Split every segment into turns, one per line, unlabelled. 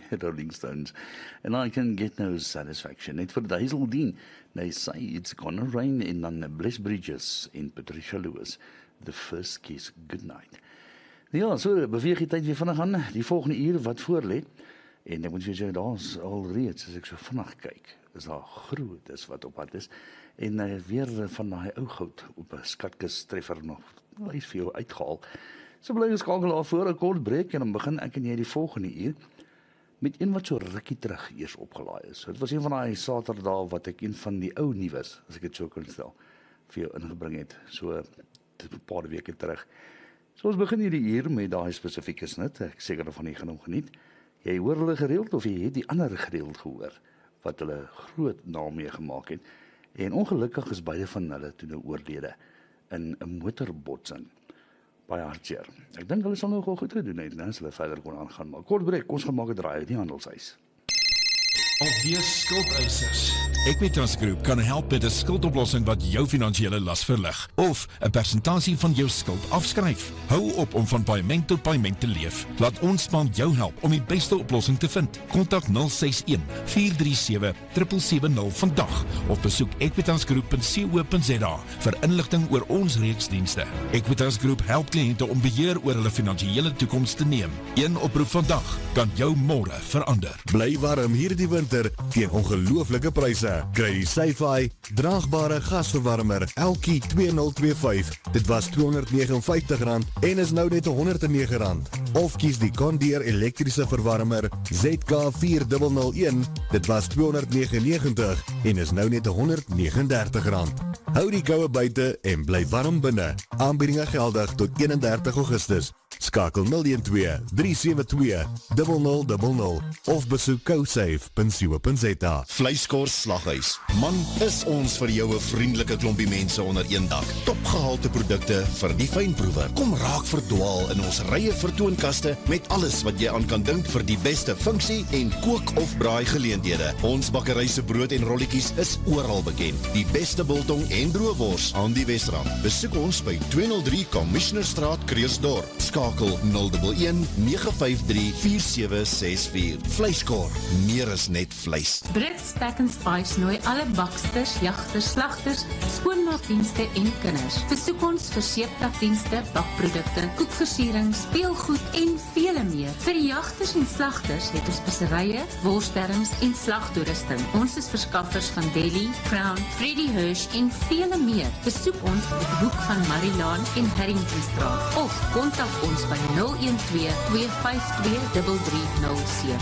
Rolling Stones, and I can get no satisfaction. Net vir Hazeldean, they say it's gonna rain, en dan Bless Bridges en Patricia Lewis, The First Kiss, Good Night. Ja, so beweeg die tyd weer vinnig aan, die volgende uur wat voor lê, en ek moet vir jou sê, daar is alreeds, as ek so vinnig kyk, is daar grootes wat op pad is, en weer van daai ou goud op 'n skatkis treffer nog, lys vir jou uitgehaal. So bly geskakel daar voor 'n kort breek, en dan begin ek en jy die volgende uur, met een wat so rukkie terug eers opgelaai is. So, dit was een van daai Saterdae wat ek een van die ou nuus, as ek dit so kan stel, vir jou ingebring het, so 'n paar weke terug. So ons begin hierdie uur met daai spesifieke snit, ek seker van jy gaan hom geniet. Jy hoor hulle gereeld, of jy het die ander gereeld gehoor, wat hulle groot naam mee gemaak het, en ongelukkig is beide van hulle toe nou oorlede, in 'n motorbotsing. Baie hartseer. Ek dink hulle sal nou gou goed gedoen het, as hulle verder kon aangaan, maar kort breek, ons gaan maak 'n draai uit die handelshuis.
Alweer skuldeisers.
Equitas Groep kan help met 'n skuldoplossing wat jou finansiële las verlig, of 'n persentasie van jou skuld afskryf. Hou op om van paaiement tot paaiement te leef. Laat ons span jou help om die beste oplossing te vind. Kontak 061 437 770 vandag of besoek equitasgroep.co.za vir inligting oor ons reeks dienste. Equitas Groep help kliënte om beheer oor hulle finansiële toekoms te neem. Een oproep vandag kan jou môre verander.
Bly warm hierdie winter teen ongelooflike pryse. Kry die Sci-Fi draagbare gasverwarmer elkie 2025. Dit was R259 en is nou net R109. Of kies die Condier elektriese verwarmer ZK4001. Dit was R299 en is nou net R139. Hou die koue buite en bly warm binne. Aanbiedinge geldig tot 31 Augustus. Skakel 012 372 0000 of besoek cosafe.co.za.
Vleiskors Slaghuis. Man, is ons vir jou 'n vriendelike klompie mense onder een dak. Topgehalte produkte vir die fynproewer. Kom raak verdwaal in ons rye vertoonkaste met alles wat jy aan kan dink vir die beste funksie en kook of braai geleenthede. Ons bakkery se brood en rolletjies is oral bekend. Die beste biltong en droëwors aan die Wesrand. Besoek ons by 203 Commissionerstraat, Kreersdorp. Skakel 011 953 4764. Vleiskor, meer as net vleis.
Brits Pack and Spice nooi alle baksters, jagters, slagters, skoonmaakdienste en kinders. Besoek ons vir seeptakdienste, bakprodukte, koekversiering, speelgoed en vele meer. Vir die jagters en slagters het ons speserye, worsterms en slagtoerusting. Ons is verskaffers van Deli, Crown, Freddy Hirsch en vele meer. Besoek ons op die hoek van Marilaan en Harringtonstraat of kontak ons by 012 252 3307.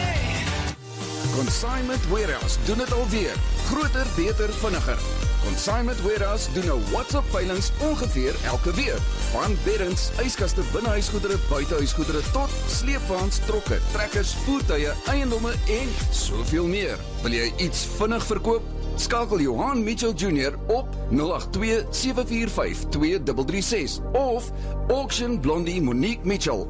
Consignment Warehouse doen het alweer. Groter, beter, vinniger. Consignment Warehouse doen nou WhatsApp veilings ongeveer elke week. Van beddens, yskaste, binnehuisgoedere, buitehuisgoedere tot sleepwaens, trokke, trekkers, voertuie, eiendomme en soveel meer. Wil jy iets vinnig verkoop? Skakel Johan Mitchell Jr. op 082-745-2336 of Auction Blondie Monique Mitchell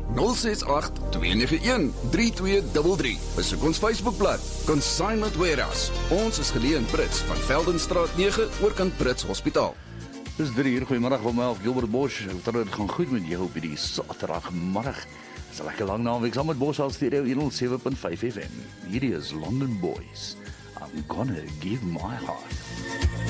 068-291-3233. Besoek ons Facebookblad Consignment Warehouse. Ons is geleë in Brits van Veldenstraat 9 oorkant Brits Hospitaal.
Dis 3 uur, goeiemiddag, Wilma, Gilbert Bosch. Ek hoop dit gaan goed met jou op hierdie Saterdagmiddag. Dis 'n lekker lang naweek saam met Bosch al stereo 107.5 FM. Hierdie is London Boys. I'm gonna give my heart.